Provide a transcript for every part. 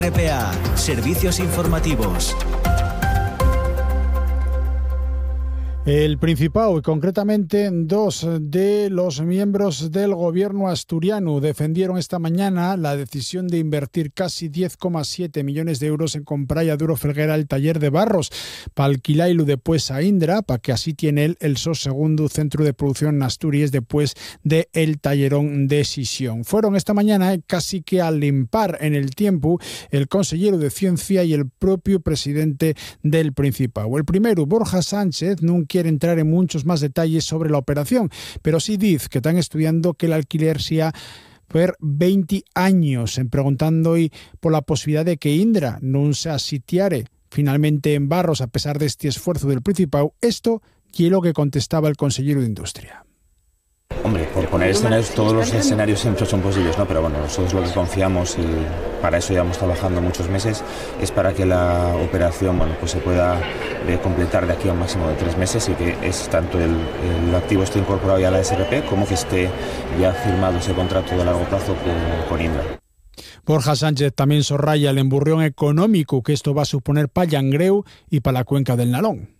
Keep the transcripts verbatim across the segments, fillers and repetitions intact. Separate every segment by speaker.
Speaker 1: R P A, servicios informativos.
Speaker 2: El Principado y concretamente dos de los miembros del gobierno asturiano defendieron esta mañana la decisión de invertir casi diez coma siete millones de euros en comprar a Duro Felguera el taller de Barros para alquilarlo después a Indra, para que así tiene él el so segundo centro de producción en Asturias después de el tallerón de Sisión. Fueron esta mañana casi que al limpar en el tiempo el consejero de Ciencia y el propio presidente del Principado. El primero, Borja Sánchez, nunca quiere entrar en muchos más detalles sobre la operación, pero sí dice que están estudiando que el alquiler sea por veinte años, en preguntando hoy por la posibilidad de que Indra no se asitiare finalmente en Barros a pesar de este esfuerzo del Principado. Esto y lo que contestaba el consejero de Industria.
Speaker 3: Hombre, por poner escenarios, todos los escenarios siempre son posibles, ¿no? Pero bueno, nosotros lo que confiamos, y para eso llevamos trabajando muchos meses, es para que la operación, bueno, pues se pueda eh, completar de aquí a un máximo de tres meses y que es tanto el, el activo esté incorporado ya a la S R P como que esté ya firmado ese contrato de largo plazo con, con Indra.
Speaker 2: Borja Sánchez también subraya el emburrión económico que esto va a suponer para Llangreu y para la cuenca del Nalón.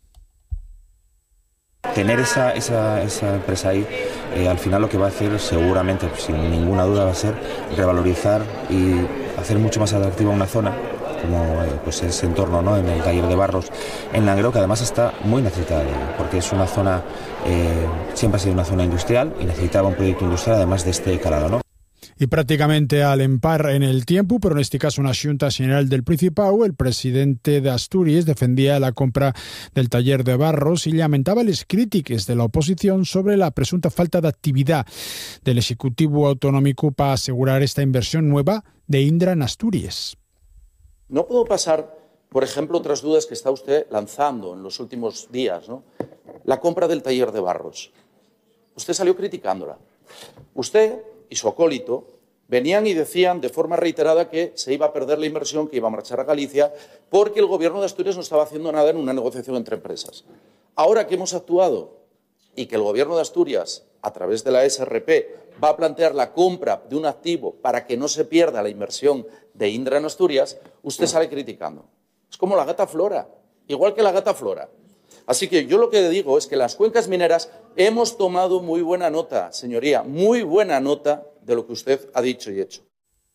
Speaker 3: Tener esa, esa, esa empresa ahí, eh, al final lo que va a hacer seguramente, sin ninguna duda, va a ser revalorizar y hacer mucho más atractiva una zona como eh, pues ese entorno, ¿no? En el taller de Barros en Langreo, que además está muy necesitada, porque es una zona, eh, siempre ha sido una zona industrial y necesitaba un proyecto industrial además de este calado, ¿no?
Speaker 2: Y prácticamente al empar en el tiempo, pero en este caso una Xunta General del Principado, el presidente de Asturias defendía la compra del taller de Barros y lamentaba las críticas de la oposición sobre la presunta falta de actividad del Ejecutivo Autonómico para asegurar esta inversión nueva de Indra en Asturias.
Speaker 4: No puedo pasar, por ejemplo, otras dudas que está usted lanzando en los últimos días, ¿no? La compra del taller de Barros. Usted salió criticándola. Usted y su acólito venían y decían de forma reiterada que se iba a perder la inversión, que iba a marchar a Galicia, porque el gobierno de Asturias no estaba haciendo nada en una negociación entre empresas. Ahora que hemos actuado y que el gobierno de Asturias, a través de la S R P, va a plantear la compra de un activo para que no se pierda la inversión de Indra en Asturias, usted sale criticando. Es como la gata Flora, igual que la gata Flora. Así que yo lo que digo es que las cuencas mineras hemos tomado muy buena nota, señoría, muy buena nota de lo que usted ha dicho y hecho.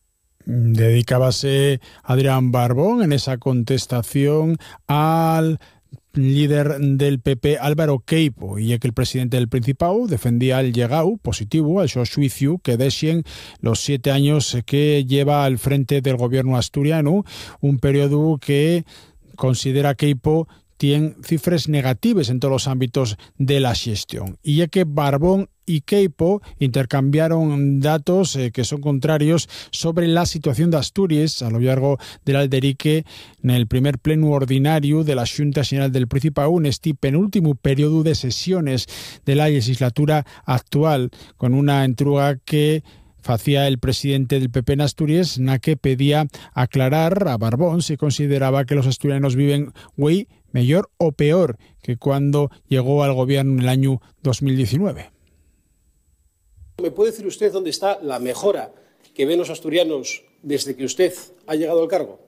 Speaker 2: Dedicábase Adrián Barbón en esa contestación al líder del P P Álvaro Queipo, y ya que el presidente del Principado defendía el llegado positivo al su juicio que dejen los siete años que lleva al frente del gobierno asturiano, un periodo que considera Queipo tiene cifras negativas en todos los ámbitos de la gestión. Y ya que Barbón y Queipo intercambiaron datos eh, que son contrarios sobre la situación de Asturias a lo largo del alderique en el primer pleno ordinario de la Xunta General del Principado, en este penúltimo periodo de sesiones de la legislatura actual, con una entruga que hacía el presidente del P P en Asturias, na que pedía aclarar a Barbón si consideraba que los asturianos viven güey mejor o peor que cuando llegó al gobierno en el año dos mil diecinueve.
Speaker 5: ¿Me puede decir usted dónde está la mejora que ven los asturianos desde que usted ha llegado al cargo?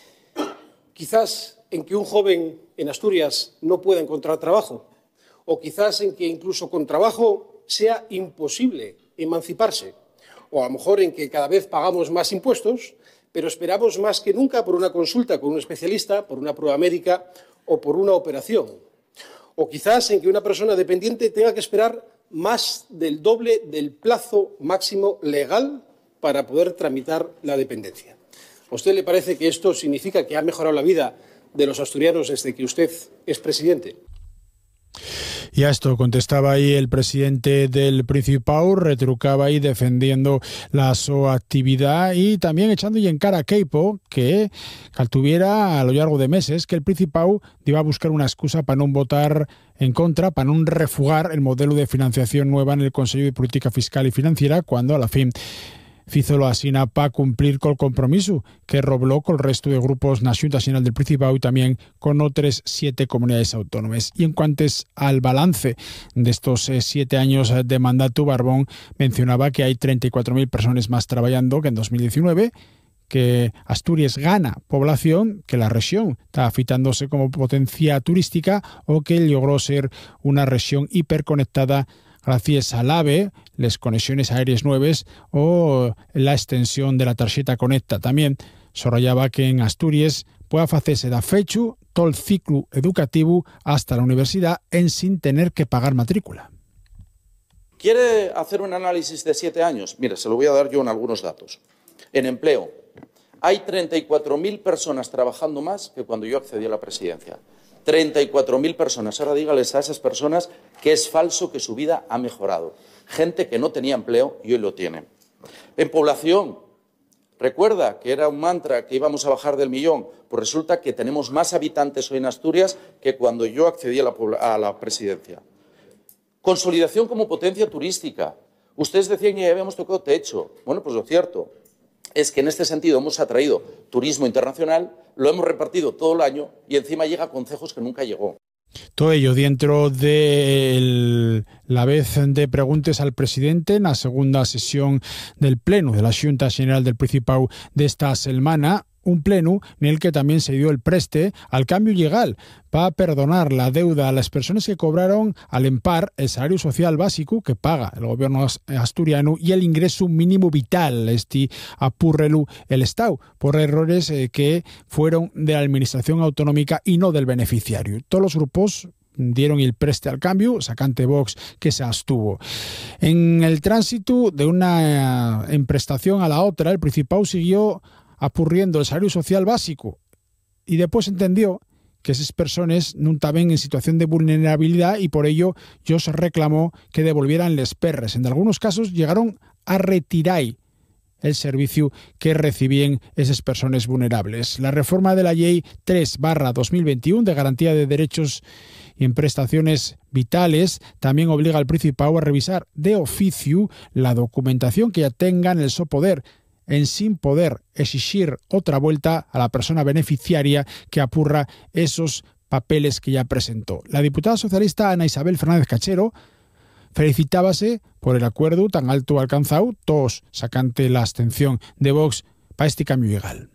Speaker 5: Quizás en que un joven en Asturias no pueda encontrar trabajo, o quizás en que incluso con trabajo sea imposible emanciparse, o a lo mejor en que cada vez pagamos más impuestos, pero esperamos más que nunca por una consulta con un especialista, por una prueba médica o por una operación. O quizás en que una persona dependiente tenga que esperar más del doble del plazo máximo legal para poder tramitar la dependencia. ¿A usted le parece que esto significa que ha mejorado la vida de los asturianos desde que usted es presidente?
Speaker 2: Y a esto contestaba ahí el presidente del Principado, retrucaba ahí defendiendo la su actividad y también echando en cara a Queipo que caltuviera a lo largo de meses que el Principado iba a buscar una excusa para no votar en contra, para no refugar el modelo de financiación nueva en el Consejo de Política Fiscal y Financiera, cuando a la fin fízolo asina para cumplir con el compromiso que robló con el resto de grupos na Xunta Xeral del Principado y también con otras siete comunidades autónomas. Y en cuanto al balance de estos eh, siete años de mandato, Barbón mencionaba que hay treinta y cuatro mil personas más trabajando que en dos mil diecinueve, que Asturias gana población, que la región está afitándose como potencia turística o que logró ser una región hiperconectada gracias al AVE, las conexiones aéreas nuevas o la extensión de la tarjeta Conecta. También subrayaba que en Asturias puede hacerse da fechu todo el ciclo educativo hasta la universidad en sin tener que pagar matrícula.
Speaker 4: ¿Quiere hacer un análisis de siete años? Mire, se lo voy a dar yo en algunos datos. En empleo, hay treinta y cuatro mil personas trabajando más que cuando yo accedí a la presidencia. treinta y cuatro mil personas. Ahora dígales a esas personas que es falso que su vida ha mejorado. Gente que no tenía empleo y hoy lo tiene. En población, recuerda que era un mantra que íbamos a bajar del millón. Pues resulta que tenemos más habitantes hoy en Asturias que cuando yo accedí a la, a la presidencia. Consolidación como potencia turística. Ustedes decían que ya habíamos tocado techo. Bueno, pues lo cierto es que en este sentido hemos atraído turismo internacional, lo hemos repartido todo el año y encima llega a concejos que nunca llegó.
Speaker 2: Todo ello dentro de la vez de preguntas al presidente en la segunda sesión del Pleno de la Xunta General del Principado de esta semana. Un pleno en el que también se dio el preste al cambio legal para perdonar la deuda a las personas que cobraron al EMPAR el salario social básico que paga el gobierno asturiano y el ingreso mínimo vital, este apurrelu el Estado, por errores eh, que fueron de la administración autonómica y no del beneficiario. Todos los grupos dieron el preste al cambio, sacante Vox que se abstuvo. En el tránsito de una en prestación a la otra, el Principado siguió apurriendo el salario social básico y después entendió que esas personas no estaban en situación de vulnerabilidad y por ello yo se reclamó que devolvieran les perres. En algunos casos llegaron a retirar el servicio que recibían esas personas vulnerables. La reforma de la Ley tres barra dos mil veintiuno de garantía de derechos y en prestaciones vitales también obliga al Principado a revisar de oficio la documentación que ya tengan el so poder en sin poder exigir otra vuelta a la persona beneficiaria que apurra esos papeles que ya presentó. La diputada socialista Ana Isabel Fernández Cachero felicitábase por el acuerdo tan alto alcanzado, todos sacante la abstención de Vox para este cambio legal.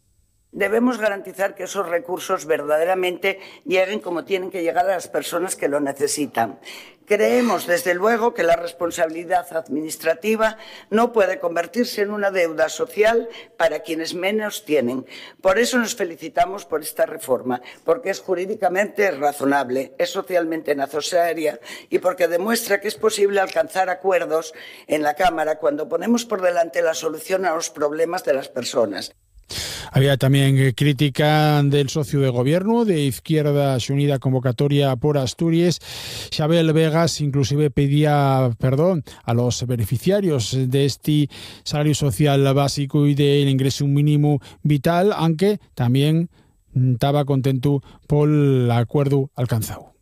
Speaker 6: Debemos garantizar que esos recursos verdaderamente lleguen como tienen que llegar a las personas que lo necesitan. Creemos, desde luego, que la responsabilidad administrativa no puede convertirse en una deuda social para quienes menos tienen. Por eso nos felicitamos por esta reforma, porque es jurídicamente razonable, es socialmente necesaria y porque demuestra que es posible alcanzar acuerdos en la Cámara cuando ponemos por delante la solución a los problemas de las personas.
Speaker 2: Había también crítica del socio de gobierno de Izquierda Unida Convocatoria por Asturias. Xabel Vegas inclusive pedía perdón a los beneficiarios de este salario social básico y del ingreso mínimo vital, aunque también estaba contento por el acuerdo alcanzado.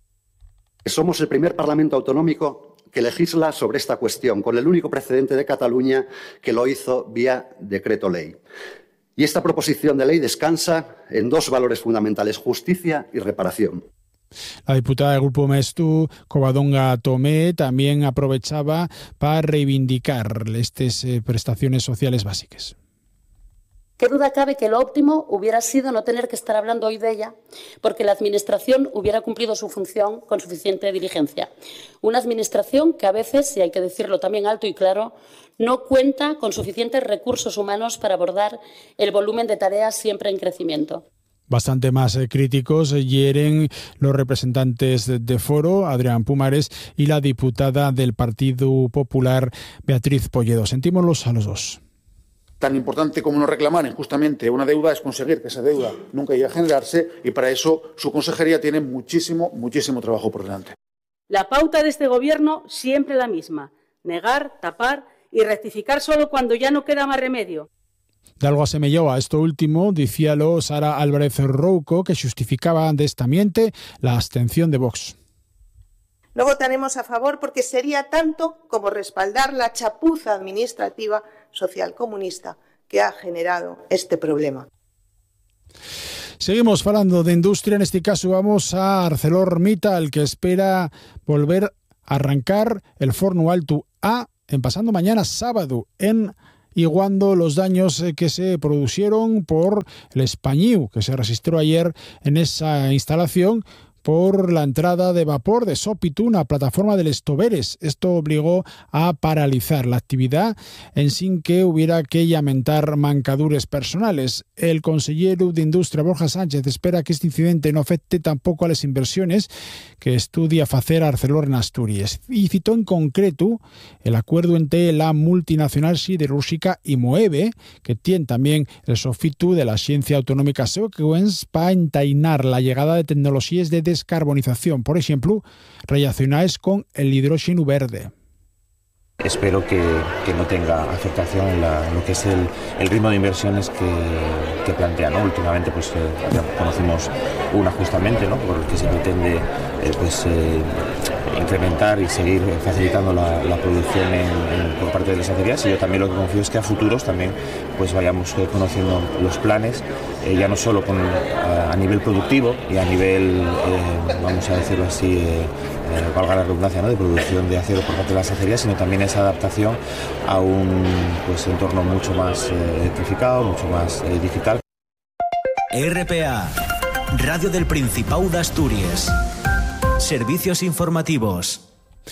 Speaker 7: Somos el primer Parlamento autonómico que legisla sobre esta cuestión, con el único precedente de Cataluña que lo hizo vía decreto ley. Y esta proposición de ley descansa en dos valores fundamentales, justicia y reparación.
Speaker 2: La diputada del Grupo Mestu, Covadonga Tomé, también aprovechaba para reivindicar estas eh, prestaciones sociales básicas.
Speaker 8: Qué duda cabe que lo óptimo hubiera sido no tener que estar hablando hoy de ella, porque la Administración hubiera cumplido su función con suficiente diligencia. Una Administración que a veces, y hay que decirlo también alto y claro, no cuenta con suficientes recursos humanos para abordar el volumen de tareas siempre en crecimiento.
Speaker 2: Bastante más eh, críticos hieren los representantes de, de Foro, Adrián Pumares, y la diputada del Partido Popular, Beatriz Polledo. Sentímoslos a los dos.
Speaker 9: Tan importante como no reclamar injustamente una deuda es conseguir que esa deuda nunca llegue a generarse y para eso su consejería tiene muchísimo, muchísimo trabajo por delante.
Speaker 10: La pauta de este Gobierno siempre la misma, negar, tapar y rectificar solo cuando ya no queda más remedio.
Speaker 2: De algo asemelló a esto último, dicíalo Sara Álvarez Rouco, que justificaba de esta miente la abstención de Vox.
Speaker 11: No votaremos a favor porque sería tanto como respaldar la chapuza administrativa social comunista que ha generado este problema.
Speaker 2: Seguimos hablando de industria, en este caso vamos a ArcelorMittal, que espera volver a arrancar el Forno Alto A, en pasando mañana sábado en igualando los daños que se produjeron por el españiu que se registró ayer en esa instalación por la entrada de vapor de Sópitu, una plataforma de Les Toberes. Esto obligó a paralizar la actividad en sin que hubiera que lamentar mancadures personales. El consejero de Industria, Borja Sánchez, espera que este incidente no afecte tampoco a las inversiones que estudia facer Arcelor en Asturias. Y citó en concreto el acuerdo entre la multinacional siderúrgica y Moeve, que tiene también el sofitu de la Ciencia Autonómica Seuquens para entainar la llegada de tecnologías de descarbonización, por ejemplo, relacionadas con el hidrógeno verde.
Speaker 3: Espero que, que no tenga afectación en la, lo que es el, el ritmo de inversiones que, que plantea, ¿no? Últimamente pues, eh, conocimos una justamente, ¿no? Por el que se pretende eh, pues, eh, incrementar y seguir facilitando la, la producción en, en, por parte de las acerías, y yo también lo que confío es que a futuros también pues, vayamos eh, conociendo los planes, eh, ya no solo con, a, a nivel productivo y a nivel, eh, vamos a decirlo así, eh, eh, valga la redundancia, ¿no? De producción de acero por parte de las acerías, sino también esa adaptación a un pues, entorno mucho más eh, electrificado, mucho más eh, digital.
Speaker 1: R P A, Radio del Principado de Asturias. Servicios informativos.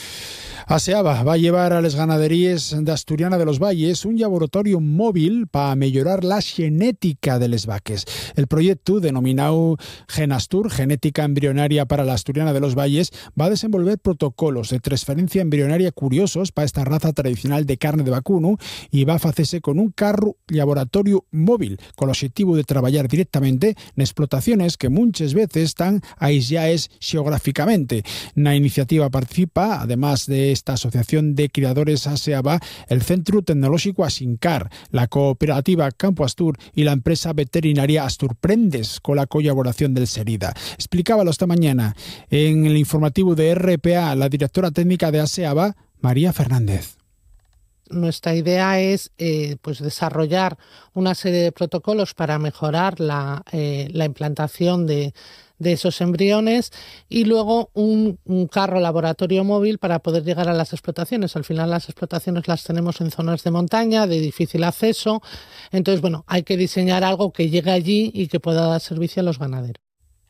Speaker 2: ASEABA va a llevar a las ganaderías de Asturiana de los Valles un laboratorio móvil para mejorar la genética de les vaques. El proyecto, denominado Genastur, Genética Embrionaria para la Asturiana de los Valles, va a desenvolver protocolos de transferencia embrionaria curiosos para esta raza tradicional de carne de vacuno y va a hacerse con un carro laboratorio móvil, con el objetivo de trabajar directamente en explotaciones que muchas veces están aisladas geográficamente. En la iniciativa participa, además de esta asociación de criadores ASEABA, el Centro Tecnológico Asincar, la cooperativa Campo Astur y la empresa veterinaria Asturprendes, con la colaboración del SERIDA. Explicábalo esta mañana en el informativo de R P A la directora técnica de ASEABA, María Fernández.
Speaker 12: Nuestra idea es eh, pues desarrollar una serie de protocolos para mejorar la, eh, la implantación de, de esos embriones y luego un, un carro laboratorio móvil para poder llegar a las explotaciones. Al final las explotaciones las tenemos en zonas de montaña, de difícil acceso. Entonces, bueno, hay que diseñar algo que llegue allí y que pueda dar servicio a los ganaderos.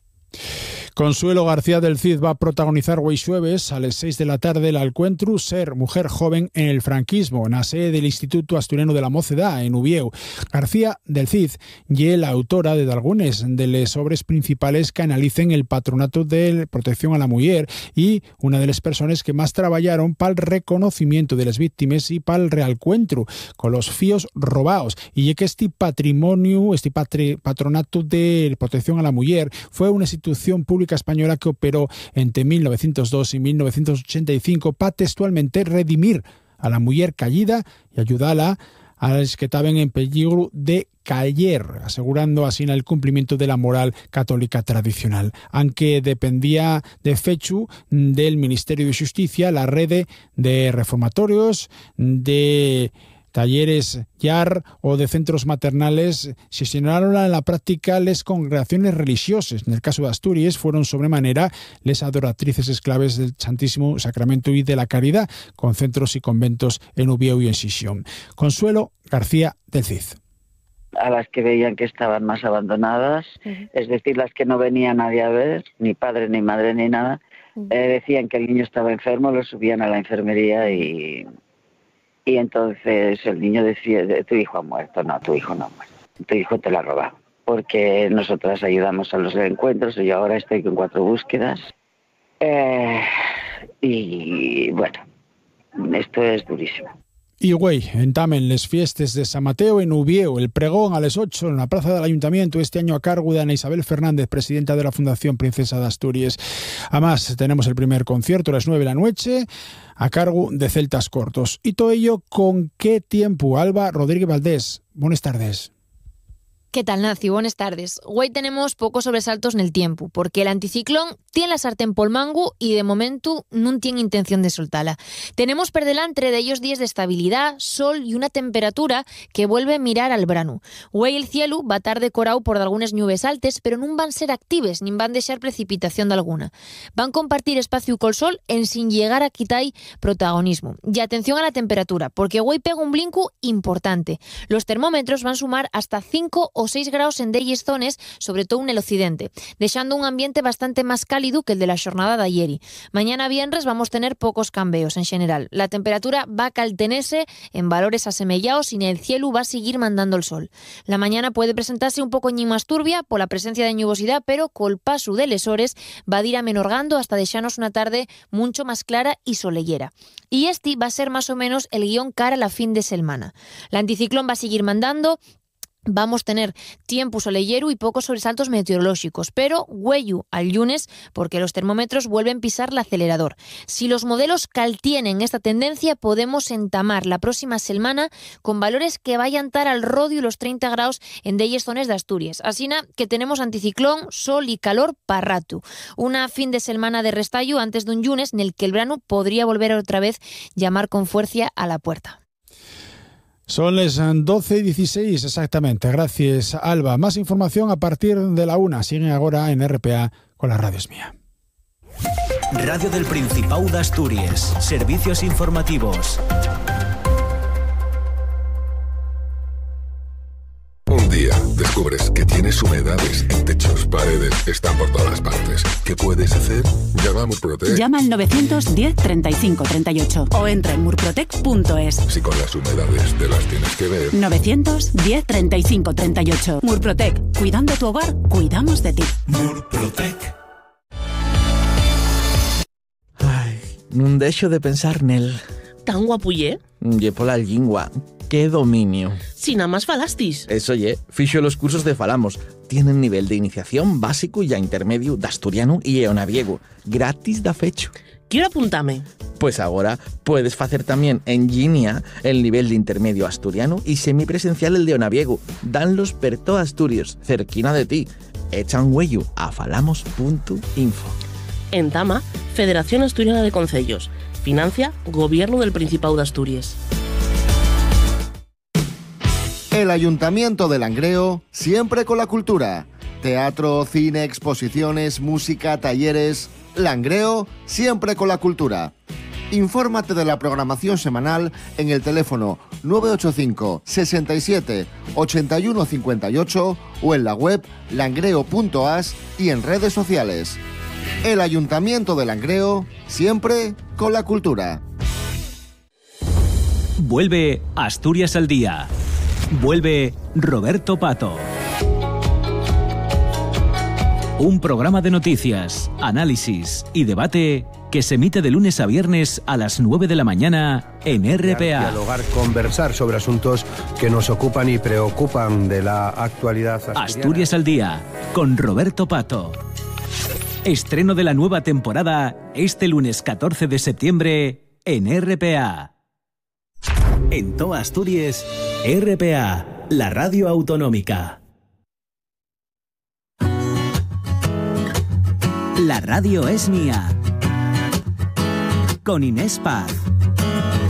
Speaker 2: Consuelo García del Cid va a protagonizar hoy jueves a las seis de la tarde el encuentro Ser Mujer Joven en el Franquismo, en la sede del Instituto Asturiano de la Mocedad, en Ubieu. García del Cid y la autora de algunas de las obras principales que analicen el patronato de protección a la mujer y una de las personas que más trabajaron para el reconocimiento de las víctimas y para el realcuentro con los fíos robados. Y que este patrimonio, este patri, patronato de protección a la mujer fue una institución pública española que operó entre mil novecientos dos y mil novecientos ochenta y cinco para textualmente redimir a la mujer caída y ayudarla a las que estaban en peligro de caer, asegurando así el cumplimiento de la moral católica tradicional. Aunque dependía de fechu del Ministerio de Justicia, la red de reformatorios, de talleres Y A R o de centros maternales gestionaron en la práctica les congregaciones religiosas. En el caso de Asturias fueron sobremanera les adoratrices esclaves del Santísimo Sacramento y de la Caridad, con centros y conventos en Ubieu y en Sisión. Consuelo García del Cid.
Speaker 13: A las que veían que estaban más abandonadas, uh-huh. es decir, las que no venía nadie a ver, ni padre, ni madre, ni nada, uh-huh. eh, decían que el niño estaba enfermo, lo subían a la enfermería y... Y entonces el niño decía, tu hijo ha muerto. No, tu hijo no ha muerto. Tu hijo te lo ha robado. Porque nosotras ayudamos a los encuentros y yo ahora estoy con cuatro búsquedas. Eh, y bueno, esto es durísimo.
Speaker 2: Y güey, entamen les fiestas de San Mateo en Ubieu, el pregón a las ocho en la plaza del Ayuntamiento, este año a cargo de Ana Isabel Fernández, presidenta de la Fundación Princesa de Asturias. Además, tenemos el primer concierto a las nueve de la noche, a cargo de Celtas Cortos. Y todo ello, ¿con qué tiempo? Alba Rodríguez Valdés, buenas tardes.
Speaker 14: ¿Qué tal, Naci? Buenas tardes. Hoy tenemos pocos sobresaltos en el tiempo, porque el anticiclón tiene la sartén pol mango y de momento no tiene intención de soltarla. Tenemos per delante de ellos días de estabilidad, sol y una temperatura que vuelve a mirar al verano. Hoy el cielo va a estar decorado por algunas nubes altas, pero no van a ser actives ni van a dejar precipitación de alguna. Van a compartir espacio col sol en sin llegar a quitar protagonismo. Y atención a la temperatura, porque hoy pega un blinco importante. Los termómetros van a sumar hasta cinco o seis grados en delles zonas, sobre todo en el occidente, dejando un ambiente bastante más cálido que el de la jornada de ayer. Mañana viernes vamos a tener pocos cambios en general. La temperatura va a caltenerse en valores asemellados y en el cielo va a seguir mandando el sol. La mañana puede presentarse un poco más turbia por la presencia de nubosidad, pero col paso de les hores va a ir amenorgando hasta dejarnos una tarde mucho más clara y solellera. Y este va a ser más o menos el guión cara a la fin de semana. El anticiclón va a seguir mandando. Vamos a tener tiempo solellero y pocos sobresaltos meteorológicos, pero huello al lunes porque los termómetros vuelven a pisar el acelerador. Si los modelos caltienen esta tendencia, podemos entamar la próxima semana con valores que vayan a estar al rodio los treinta grados en delles zonas de Asturias. Así que tenemos anticiclón, sol y calor para rato. Una fin de semana de restallo antes de un lunes en el que el verano podría volver otra vez llamar con fuerza a la puerta.
Speaker 2: Son las doce y dieciséis exactamente. Gracias, Alba. Más información a partir de la una. Siguen ahora en R P A con la Radio Es Mía.
Speaker 1: Radio del Principado de Asturias. Servicios informativos.
Speaker 15: Un día descubres que tienes humedades en techos, paredes, están por todas partes. ¿Qué puedes hacer? Llama a Murprotec.
Speaker 16: Llama al novecientos diez treinta y cinco treinta y ocho o entra en murprotec punto es.
Speaker 15: Si con las humedades te las tienes que ver.
Speaker 16: novecientos diez treinta y cinco treinta y ocho. Murprotec. Cuidando tu hogar, cuidamos de ti.
Speaker 1: Murprotec.
Speaker 17: Ay, non deixo de pensar nel.
Speaker 18: Tan guapullé?
Speaker 17: Ye pola lingua. ¡Qué dominio!
Speaker 18: Si nada más falastis.
Speaker 17: Eso, ye, fixo los cursos de Falamos. Tienen nivel de iniciación básico y a intermedio de asturiano y eonaviego. Gratis da fecho.
Speaker 18: Quiero apuntarme.
Speaker 17: Pues ahora puedes hacer también en línea el nivel de intermedio asturiano y semipresencial el de eonaviego. Danlos per todo Asturias, cerquina de ti. Echa un huello a falamos punto info.
Speaker 18: En Tama, Federación Asturiana de Concellos. Financia Gobierno del Principado de Asturias.
Speaker 19: El Ayuntamiento de Langreo, siempre con la cultura. Teatro, cine, exposiciones, música, talleres. Langreo, siempre con la cultura. Infórmate de la programación semanal en el teléfono nueve ocho cinco, sesenta y siete, ochenta y uno cincuenta y ocho o en la web langreo punto as y en redes sociales. El Ayuntamiento de Langreo, siempre con la cultura.
Speaker 1: Vuelve Asturias al Día. Vuelve Roberto Pato. Un programa de noticias, análisis y debate que se emite de lunes a viernes a las nueve de la mañana en R P A.
Speaker 20: Dialogar, conversar sobre asuntos que nos ocupan y preocupan de la actualidad asturiana.
Speaker 1: Asturias al Día, con Roberto Pato. Estreno de la nueva temporada este lunes catorce de septiembre en R P A. En toda Asturias, R P A, la radio autonómica. La radio es mía. Con Inés Paz.